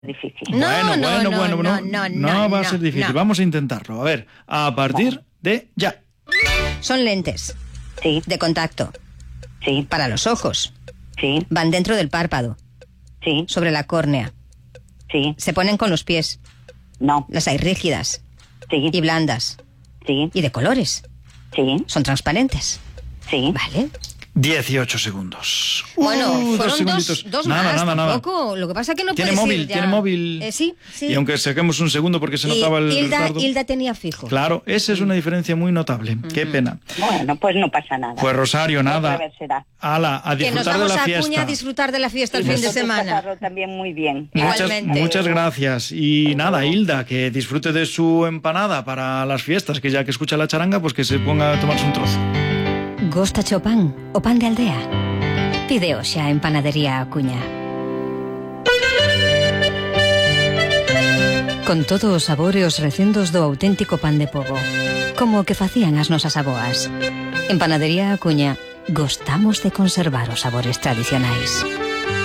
difícil. No va a ser difícil. no. Vamos a intentarlo. A ver, a partir de ya. Son lentes. Sí. De contacto. Sí. Para los ojos. Sí. Van dentro del párpado. Sí. Sobre la córnea. Sí. Se ponen con los pies. No. Las hay rígidas. Sí. Y blandas. Sí. Y de colores. Sí. Son transparentes. Sí. Vale. 18 segundos. Bueno, Dos fueron segunditos. dos Nada. tampoco. Lo que pasa es que no Tiene puedes móvil, ir ya. tiene móvil. Sí. Y aunque saquemos un segundo porque se notaba el retardo. Hilda tenía fijo. Claro, esa es una diferencia muy notable. Qué pena. Bueno, pues no pasa nada. Pues Rosario, nada. Otra vez será. Ala, a Que nos disfrutar de vamos la a fiesta. Acuña a disfrutar de la fiesta el Y fin de vosotros semana. pasarlo también muy bien. Igualmente. Muchas gracias. Y nada, Hilda, que disfrute de su empanada para las fiestas, que ya que escucha la charanga, pues que se ponga a tomarse un trozo. Gosta o pan de aldea? Pide xa en Panadería Acuña. Con todos os sabores e os recendos do auténtico pan de pobo, como o que facían as nosas aboas. En Panadería Acuña gostamos de conservar os sabores tradicionais.